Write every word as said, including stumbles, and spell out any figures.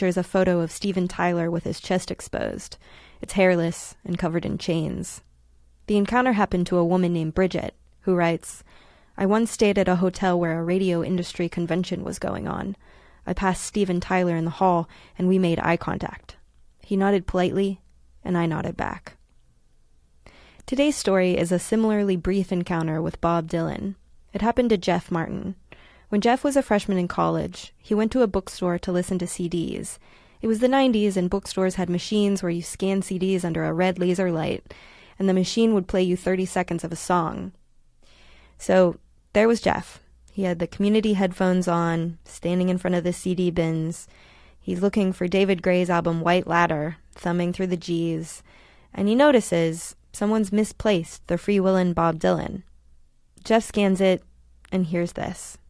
features a photo of Steven Tyler with his chest exposed. It's hairless and covered in chains. The encounter happened to a woman named Bridget, who writes, "I once stayed at a hotel where a radio industry convention was going on. I passed Steven Tyler in the hall, and we made eye contact. He nodded politely, and I nodded back." Today's story is a similarly brief encounter with Bob Dylan. It happened to Jeff Martin. When Jeff was a freshman in college, he went to a bookstore to listen to C Ds. It was the nineties, and bookstores had machines where you scanned C Ds under a red laser light, and the machine would play you thirty seconds of a song. So there was Jeff. He had the community headphones on, standing in front of the C D bins. He's looking for David Gray's album White Ladder, thumbing through the G's, and he notices someone's misplaced the Free Willin' Bob Dylan. Jeff scans it and hears this.